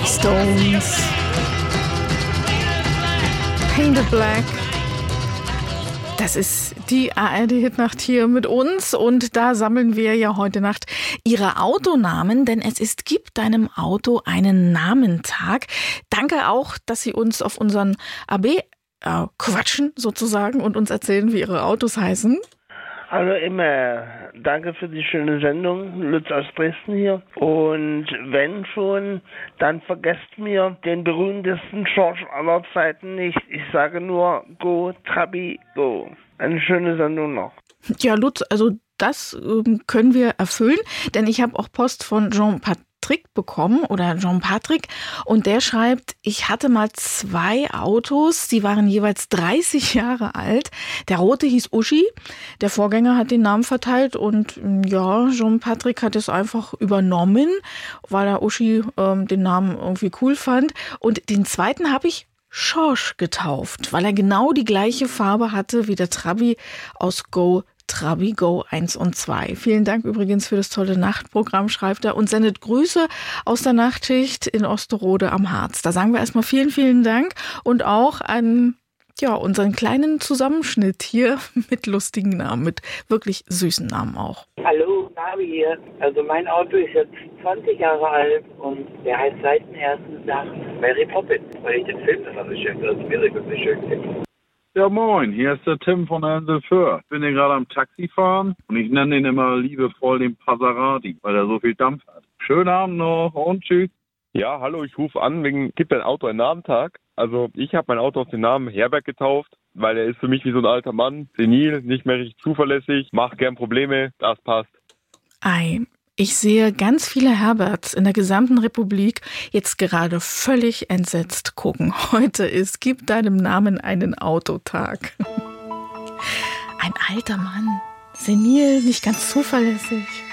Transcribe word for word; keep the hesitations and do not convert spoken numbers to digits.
Stones. Painted Black. Das ist die A R D-Hitnacht hier mit uns und da sammeln wir ja heute Nacht Ihre Autonamen, denn es ist Gib deinem Auto einen Namentag. Danke auch, dass Sie uns auf unseren A B äh, quatschen sozusagen und uns erzählen, wie Ihre Autos heißen. Hallo immer, danke für die schöne Sendung, Lutz aus Dresden hier. Und wenn schon, dann vergesst mir den berühmtesten George aller Zeiten nicht. Ich sage nur, go, Trabi, go. Eine schöne Sendung noch. Ja, Lutz, also das ähm, können wir erfüllen, denn ich habe auch Post von Jean-Patrick bekommen oder Jean-Patrick und der schreibt, ich hatte mal zwei Autos, die waren jeweils dreißig Jahre alt. Der rote hieß Uschi, der Vorgänger hat den Namen verteilt und ja, Jean-Patrick hat es einfach übernommen, weil er Uschi ähm, den Namen irgendwie cool fand und den zweiten habe ich Schorsch getauft, weil er genau die gleiche Farbe hatte wie der Trabi aus Go Trabi Go eins und zwei. Vielen Dank übrigens für das tolle Nachtprogramm, schreibt er und sendet Grüße aus der Nachtschicht in Osterode am Harz. Da sagen wir erstmal vielen, vielen Dank und auch an ja, unseren kleinen Zusammenschnitt hier mit lustigen Namen, mit wirklich süßen Namen auch. Hallo, Navi hier. Also mein Auto ist jetzt zwanzig Jahre alt und der heißt seit dem ersten Tag Mary Poppins, weil ich den Film immer so schön, also mir wirklich schön finde. Ja moin, hier ist der Tim von der Insel Föhr. Ich bin hier gerade am Taxifahren und ich nenne ihn immer liebevoll den Passerati, weil er so viel Dampf hat. Schönen Abend noch und tschüss. Ja, hallo, ich rufe an wegen Gib dein Auto einen Namentag. Also ich habe mein Auto auf den Namen Herbert getauft, weil er ist für mich wie so ein alter Mann, senil, nicht mehr richtig zuverlässig, macht gern Probleme, das passt. Ei. Ich sehe ganz viele Herberts in der gesamten Republik jetzt gerade völlig entsetzt gucken. Heute ist Gib deinem Namen einen Autotag. Ein alter Mann, senil, nicht ganz zuverlässig.